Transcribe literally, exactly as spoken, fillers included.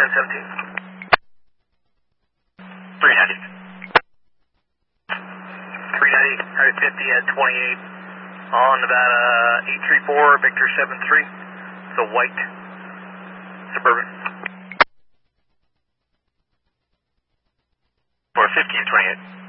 ten seventeen. three ninety. three ninety, Highway fifty at twenty-eight on Nevada eight three four, Victor seven three. It's a white Suburban. For fifteen twenty-eight.